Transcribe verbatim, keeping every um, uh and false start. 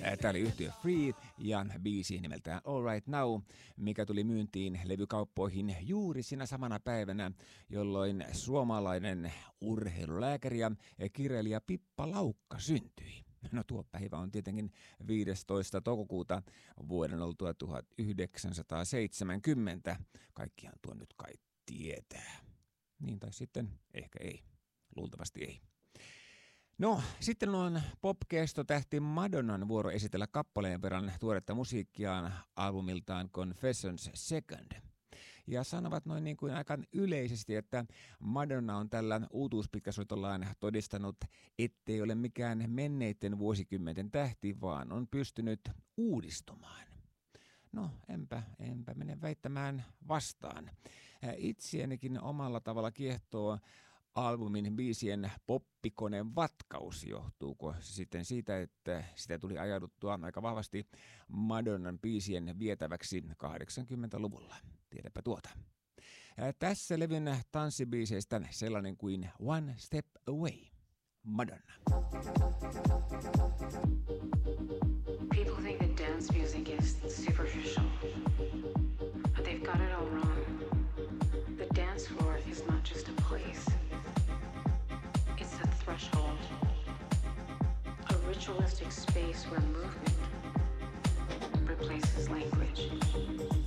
Tämä oli yhtye Free ja biisi nimeltään All Right Now, mikä tuli myyntiin levykauppoihin juuri siinä samana päivänä, jolloin suomalainen urheilulääkäri ja kirjailija Pippa Laukka syntyi. No tuo päivä on tietenkin viidestoista toukokuuta vuoden oltua tuhatyhdeksänsataaseitsemänkymmentä. Kaikkihan tuo nyt kai tietää. Niin tai sitten ehkä ei. Luultavasti ei. No, sitten on pop-kestotähti Madonnan vuoro esitellä kappaleen verran tuoretta musiikkiaan albumiltaan Confessions Second. Ja sanovat noin niin kuin aika yleisesti, että Madonna on tällä uutuuspitkäsoitollaan todistanut, ettei ole mikään menneiden vuosikymmenten tähti, vaan on pystynyt uudistumaan. No, enpä, enpä mene väittämään vastaan. Itseänikin omalla tavalla kiehtoo albumin biisien poppikoneen vatkaus. Johtuuko se sitten siitä, että sitä tuli ajauduttua aika vahvasti Madonnan biisien vietäväksi kahdeksankymmentäluvulla. Tiedäpä tuota. Tässä levyn tanssibiiseistä sellainen kuin One Step Away. Madonna. People think that dance music is superficial, but they've got it all wrong. The dance floor is not just a place. It's a threshold, a ritualistic space where movement replaces language.